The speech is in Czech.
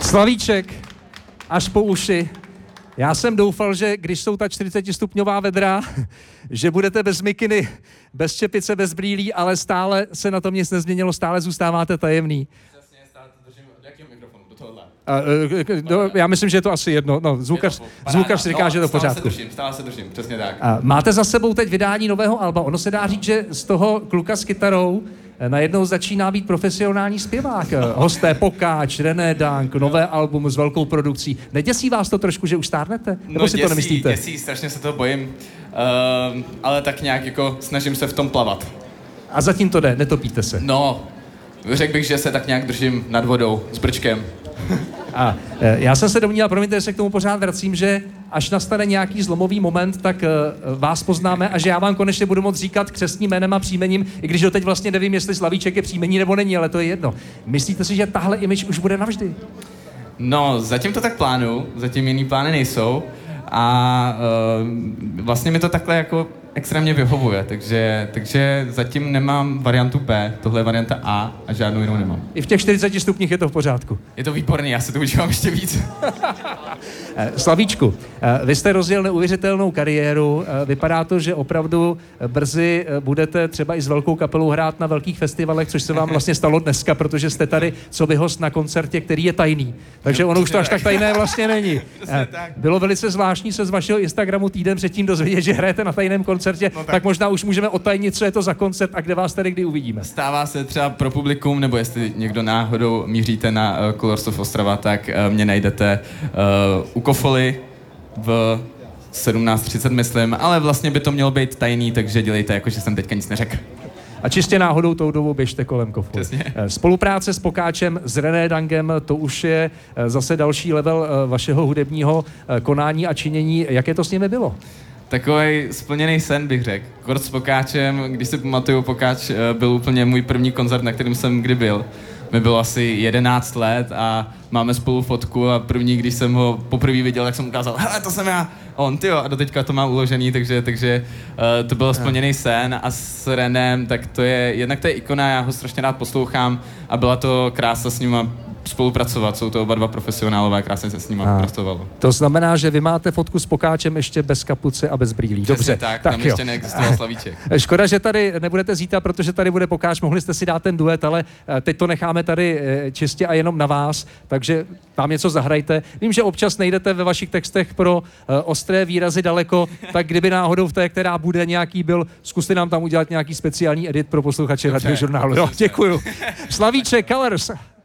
Slavíček až po uši. Já jsem doufal, že když jsou ta 40stupňová vedra, že budete bez mikiny, bez čepice, bez brýlí, ale stále se na tom nic nezměnilo, stále zůstáváte tajemný. Přesně, stále to držím od jakého mikrofonu, do tohohle. Já myslím, že je to asi jedno. No, zvukař říká, že je to v pořádku. Stále se držím, přesně tak. Máte za sebou teď vydání nového alba. Ono se dá říct, že z toho kluka s kytarou najednou začíná být profesionální zpěvák. Hosté Pokáč, René Dank, nové album s velkou produkcí. Neděsí vás to trošku, že už stárnete? Nebo si to nemyslíte? Děsí, strašně se toho bojím. Ale tak nějak jako snažím se v tom plavat. A zatím to jde, netopíte se? No, řekl bych, že se tak nějak držím nad vodou s brčkem. A já jsem se domníval, promiňte, že se k tomu pořád vracím, že až nastane nějaký zlomový moment, tak vás poznáme a že já vám konečně budu moct říkat křestním jménem a příjmením, i když doteď vlastně nevím, jestli Slavíček je příjmení nebo není, ale to je jedno. Myslíte si, že tahle image už bude navždy? No, zatím to tak plánuju, zatím jiný plány nejsou a vlastně mi to takhle jako extrémně vyhovuje, takže zatím nemám variantu B, tohle je varianta A a žádnou jinou nemám. I v těch 40 stupních je to v pořádku? Je to výborný, já se to užívám ještě víc. Slavíčku, vy jste rozjel neuvěřitelnou kariéru, vypadá to, že opravdu brzy budete třeba i s velkou kapelou hrát na velkých festivalech, což se vám vlastně stalo dneska, protože jste tady co by host na koncertě, který je tajný. Takže ono už to až tak tajné vlastně není. Bylo velice zvláštní se z vašeho Instagramu týden předtím dozvědět, že hrajete na tajném koncertě, tak možná už můžeme otajnit, co je to za koncert a kde vás tady kdy uvidíme. Stává se třeba pro publikum, nebo jestli někdo náhodou míříte na Colors of Ostrava, tak mě najdete u Kofoly v 17:30, myslím, ale vlastně by to mělo být tajný, takže dělejte, jako že jsem teďka nic neřekl. A čistě náhodou tou dobou běžte kolem Kofoly. Spolupráce s Pokáčem, s René Dangem, to už je zase další level vašeho hudebního konání a činění. Jaké to s nimi bylo? Takový splněný sen, bych řekl. Kort s Pokáčem, když si pamatuju, Pokáč byl úplně můj první koncert, na kterým jsem kdy byl. Mi bylo asi 11 let a máme spolu fotku a první, když jsem ho poprvé viděl, tak jsem ukázal, hele, to jsem já. A on, tyjo, a doteďka to má uložený, takže to byl splněný sen a s Renem, tak to je, jednak to je ikona, já ho strašně rád poslouchám a byla to krása s nima spolupracovat, jsou to oba dva profesionálové, krásně se s nima pracovalo. To znamená, že vy máte fotku s Pokáčem ještě bez kapuce a bez brýlí. Dobře, tak tam ještě neexistoval Slavíček. Škoda, že tady nebudete zítra, protože tady bude Pokáč, mohli jste si dát ten duet, ale teď to necháme tady čistě a jenom na vás, takže tam něco zahrajte. Vím, že občas nejdete ve vašich textech pro ostré výrazy daleko, tak kdyby náhodou v té, která bude nějaký byl, zkuste nám tam udělat nějaký speciální edit pro posluchače Radiožurnálu. Jo, děkuju. Slavíček, Colors.